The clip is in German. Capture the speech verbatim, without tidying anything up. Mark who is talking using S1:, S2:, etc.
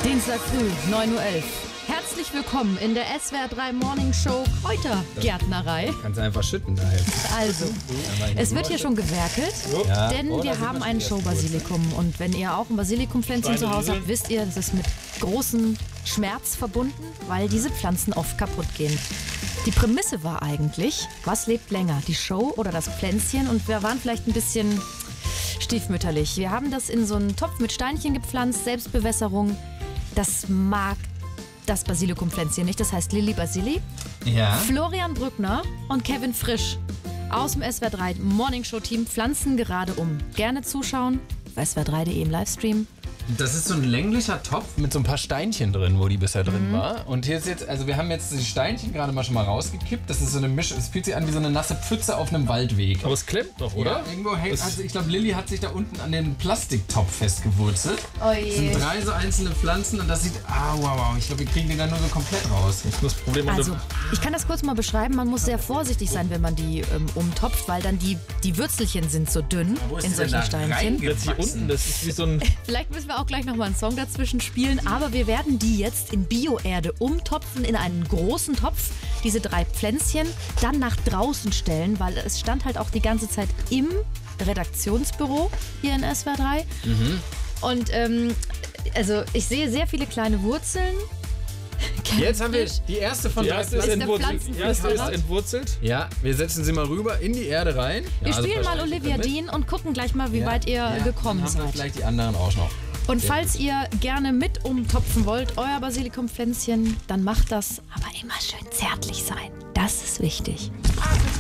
S1: Dienstag früh, neun Uhr elf. Herzlich willkommen in der S W R drei Morning Show Kräutergärtnerei.
S2: Kannst du einfach schütten da jetzt.
S1: Also, es wird hier schon gewerkelt,
S2: Ja.
S1: denn
S2: Oh,
S1: wir
S2: da sieht
S1: haben
S2: man
S1: ein
S2: schon die ersten
S1: Show-Basilikum. Und wenn ihr auch ein Basilikumpflänzchen zu Hause habt, wisst ihr, das ist mit großem Schmerz verbunden, weil diese Pflanzen oft kaputt gehen. Die Prämisse war eigentlich, was lebt länger, die Show oder das Pflänzchen? Und wir waren vielleicht ein bisschen stiefmütterlich. Wir haben das in so einen Topf mit Steinchen gepflanzt, Selbstbewässerung. Das mag das Basilikumpflänzchen nicht, das heißt Lilly Basili.
S2: Ja.
S1: Florian Brückner und Kevin Frisch aus dem S W R drei Morning Show Team pflanzen gerade um. Gerne zuschauen auf S W R drei punkt de im Livestream.
S2: Das ist so ein länglicher Topf mit so ein paar Steinchen drin, wo die bisher drin
S1: Mhm.
S2: war. Und hier ist jetzt, also wir haben jetzt die Steinchen gerade mal schon mal rausgekippt. Das ist so eine Mischung, es fühlt sich an wie so eine nasse Pfütze auf einem Waldweg.
S3: Aber es klemmt doch, oder?
S2: Ja, irgendwo hängt,
S3: Das-
S2: also ich glaube, Lilly hat sich da unten an dem Plastiktopf festgewurzelt.
S1: Oh
S2: Das sind drei so einzelne Pflanzen und das sieht, ah, wow, wow. Ich glaube, wir kriegen die dann nur so komplett raus.
S3: Das ist das Problem. an
S1: Also,
S3: der-
S1: ich kann das kurz mal beschreiben. Man muss sehr vorsichtig sein, wenn man die ähm, umtopft, weil dann die, die Würzelchen sind so dünn
S2: Wo ist
S1: in
S2: die denn
S1: solchen
S2: da
S1: Steinchen.
S3: Jetzt hier unten, das ist wie so ein.
S1: Vielleicht müssen wir auch gleich nochmal einen Song dazwischen spielen, aber wir werden die jetzt in Bioerde umtopfen, in einen großen Topf, diese drei Pflänzchen, dann nach draußen stellen, weil es stand halt auch die ganze Zeit im Redaktionsbüro hier in S W R drei. Und ähm, also ich sehe sehr viele kleine Wurzeln.
S2: Jetzt haben wir die erste von
S3: Die
S2: drei
S3: erste ist,
S2: Pflanzen.
S1: der
S3: entwurzelt. Die erste ist
S1: Pflanzenflüsterer.
S3: entwurzelt.
S2: Ja, wir setzen sie mal rüber in die Erde rein.
S1: Wir
S2: Ja, also
S1: spielen mal
S2: wahrscheinlich
S1: Olivia
S2: damit.
S1: Dean und gucken gleich mal, wie
S2: Ja,
S1: weit ihr
S2: ja,
S1: gekommen
S2: dann haben wir
S1: seid.
S2: vielleicht die anderen auch noch.
S1: Und falls ihr gerne mit umtopfen wollt, euer Basilikumpflänzchen, dann macht das, aber immer schön zärtlich sein. Das ist wichtig.